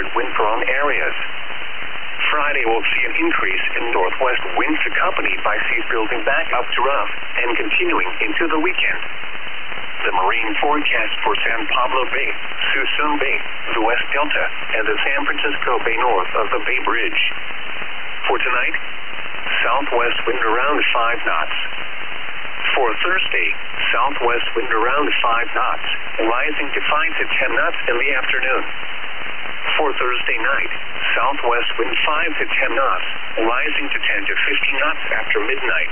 wind-prone areas. Friday will see an increase in northwest winds accompanied by seas building back up to rough and continuing into the weekend. The marine forecast for San Pablo Bay, Suisun Bay, the West Delta, and the San Francisco Bay north of the Bay Bridge. For tonight, southwest wind around 5 knots. For Thursday, southwest wind around 5 knots, rising to 5 to 10 knots in the afternoon. For Thursday night, southwest wind 5 to 10 knots, rising to 10 to 15 knots after midnight.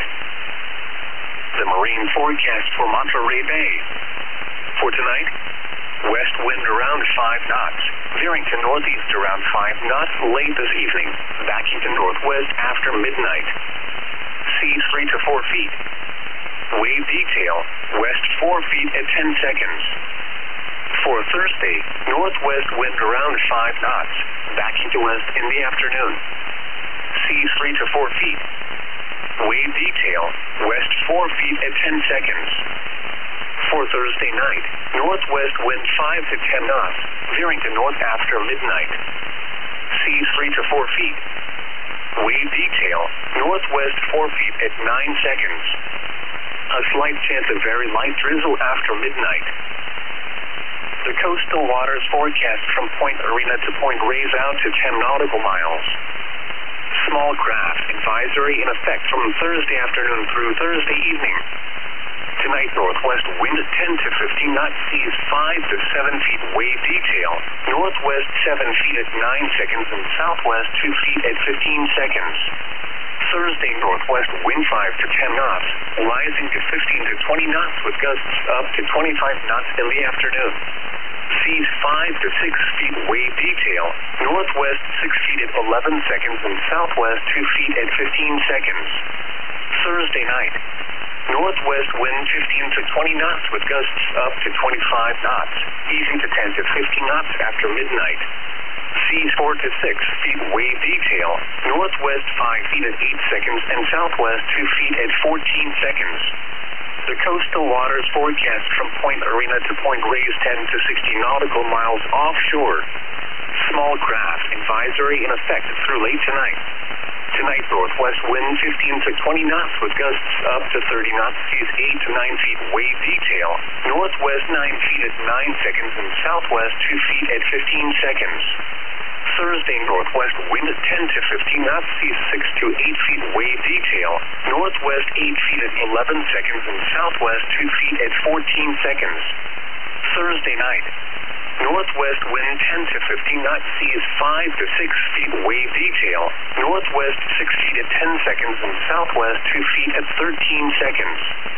The marine forecast for Monterey Bay. For tonight, west wind around 5 knots, veering to northeast around 5 knots late this evening, backing to northwest after midnight. Seas 3 to 4 feet. Wave detail, west 4 feet at 10 seconds. For Thursday, northwest wind around 5 knots, backing to west in the afternoon. Seas 3 to 4 feet. Wave detail, west 4 feet at 10 seconds. For Thursday night, northwest wind 5 to 10 knots, veering to north after midnight. Seas 3 to 4 feet. Wave detail, northwest 4 feet at 9 seconds. A slight chance of very light drizzle after midnight. The coastal waters forecast from Point Arena to Point Reyes out to 10 nautical miles. Small craft advisory in effect from Thursday afternoon through Thursday evening. Tonight, northwest wind 10 to 15 knots, seas 5 to 7 feet, wave detail. Northwest 7 feet at 9 seconds and southwest 2 feet at 15 seconds. Thursday, northwest wind 5 to 10 knots, rising to 15 to 20 knots with gusts up to 25 knots in the afternoon. Seas 5 to 6 feet, wave detail. Northwest 6 feet at 11 seconds and southwest 2 feet at 15 seconds. Thursday night, northwest wind 15 to 20 knots with gusts up to 25 knots, easing to 10 to 15 knots after midnight. Seas 4 to 6 feet, wave detail. Northwest 5 feet at 8 seconds and southwest 2 feet at 14 seconds. The coastal waters forecast from Point Arena to Point Reyes 10 to 60 nautical miles offshore. Small craft advisory in effect through late tonight. Tonight, northwest wind 15 to 20 knots with gusts up to 30 knots, seas 8 to 9 feet, wave detail. Northwest 9 feet at 9 seconds and southwest 2 feet at 15 seconds. Thursday, northwest wind 10 to 15 knots, seas 6 to 8 feet, wave detail. Northwest 8 feet at 11 seconds and southwest 2 feet at 14 seconds. Thursday night, northwest wind 10 to 15 knots, seas 5 to 6 feet, wave detail. Northwest 6 feet at 10 seconds and southwest 2 feet at 13 seconds.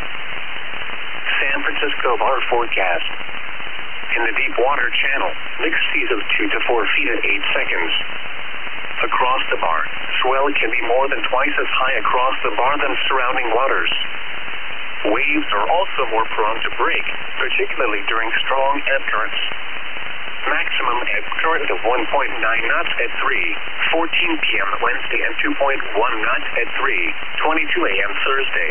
San Francisco bar forecast. In the deep water channel, mixed seas of 2 to 4 feet at 8 seconds. Across the bar, swell can be more than twice as high across the bar than surrounding waters. Waves are also more prone to break, particularly during strong ebb currents. Maximum ebb current of 1.9 knots at 3:14 p.m. Wednesday and 2.1 knots at 3:22 a.m. Thursday.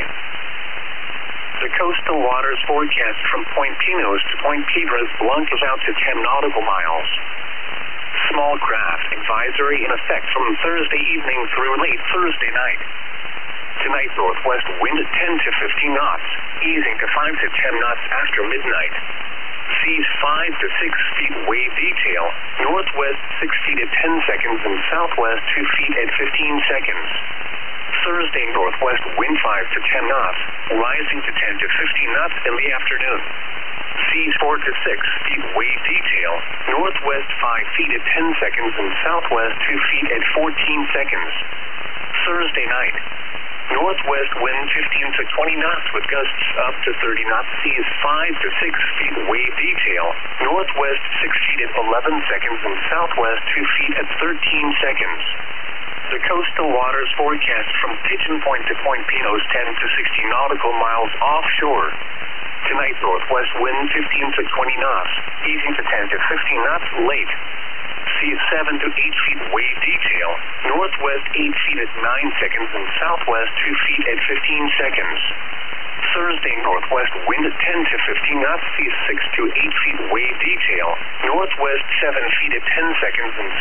The coastal waters forecast from Point Pinos to Point Piedras Blancas out to 10 nautical miles. Small craft advisory in effect from Thursday evening through late Thursday night. Tonight, northwest wind 10 to 15 knots, easing to 5 to 10 knots after midnight. Seas 5 to 6 feet, wave detail. Northwest 6 feet at 10 seconds and southwest 2 feet at 15 seconds. Thursday, northwest wind 5 to 10 knots, rising to 10 to 15 knots in the afternoon. Seas 4 to 6 feet, wave detail. Northwest 5 feet at 10 seconds and southwest 2 feet at 14 seconds. Thursday night, northwest wind 15 to 20 knots with gusts up to 30 knots, seas 5 to 6 feet, wave detail. Northwest 6 feet at 11 seconds and southwest 2 feet at 13 seconds. The coastal waters forecast from Pigeon Point to Point Pinos 10 to 60 nautical miles offshore. Tonight, northwest wind 15 to 20 knots, easing to 10 to 15 knots late. Seas 7 to 8 feet, wave detail. Northwest 8 feet at 9 seconds and southwest 2 feet at 15 seconds. Thursday, northwest wind 10 to 15 knots, seas 6 to 8 feet, wave detail. Northwest 7 feet at 10 seconds and